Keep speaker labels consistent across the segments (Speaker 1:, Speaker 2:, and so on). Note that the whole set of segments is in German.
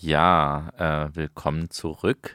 Speaker 1: Ja, willkommen zurück.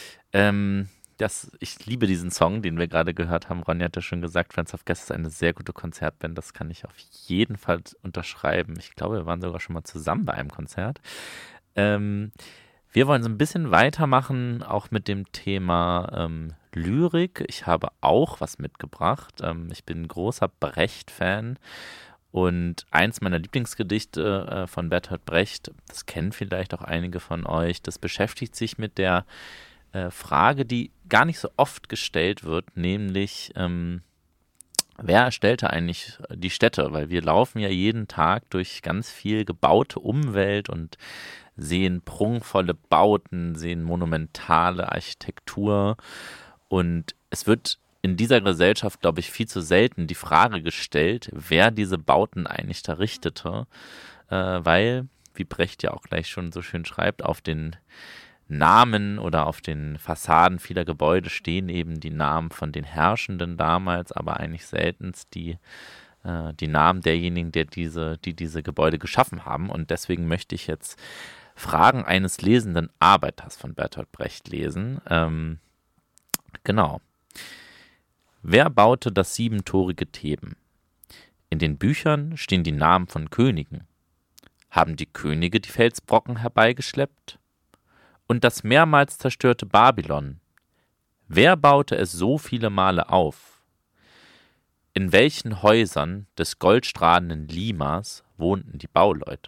Speaker 1: Ich liebe diesen Song, den wir gerade gehört haben. Ronja hat ja schon gesagt, Friends of Guests ist eine sehr gute Konzertband. Das kann ich auf jeden Fall unterschreiben. Ich glaube, wir waren sogar schon mal zusammen bei einem Konzert. Ähm, Wir wollen so ein bisschen weitermachen, auch mit dem Thema Lyrik. Ich habe auch was mitgebracht. Ich bin ein großer Brecht-Fan. Und eins meiner Lieblingsgedichte von Bertolt Brecht, das kennen vielleicht auch einige von euch, das beschäftigt sich mit der Frage, die gar nicht so oft gestellt wird, nämlich wer erstellte eigentlich die Städte? Weil wir laufen ja jeden Tag durch ganz viel gebaute Umwelt und sehen prunkvolle Bauten, sehen monumentale Architektur. Und es wird in dieser Gesellschaft, glaube ich, viel zu selten die Frage gestellt, wer diese Bauten eigentlich errichtete, weil, wie Brecht ja auch gleich schon so schön schreibt, auf den Namen oder auf den Fassaden vieler Gebäude stehen eben die Namen von den Herrschenden damals, aber eigentlich seltenst die Namen derjenigen, die diese Gebäude geschaffen haben. Und deswegen möchte ich jetzt Fragen eines lesenden Arbeiters von Bertolt Brecht lesen. Genau. Wer baute das siebentorige Theben? In den Büchern stehen die Namen von Königen. Haben die Könige die Felsbrocken herbeigeschleppt? Und das mehrmals zerstörte Babylon. Wer baute es so viele Male auf? In welchen Häusern des goldstrahlenden Limas wohnten die Bauleute?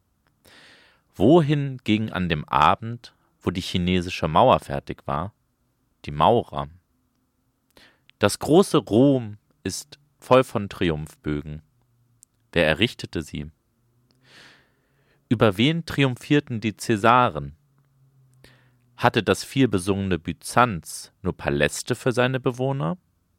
Speaker 1: Wohin ging an dem Abend, wo die chinesische Mauer fertig war, die Maurer? Das große Rom ist voll von Triumphbögen. Wer errichtete sie? Über wen triumphierten die Cäsaren? Hatte das vielbesungene Byzanz nur Paläste für seine Bewohner?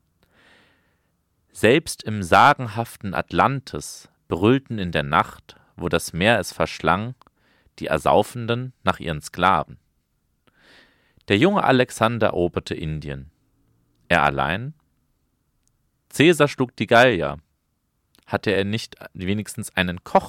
Speaker 1: Selbst im sagenhaften Atlantis brüllten in der Nacht, wo das Meer es verschlang, die Ersaufenden nach ihren Sklaven. Der junge Alexander eroberte Indien. Er allein? Cäsar schlug die Gallier. Hatte er nicht wenigstens einen Koch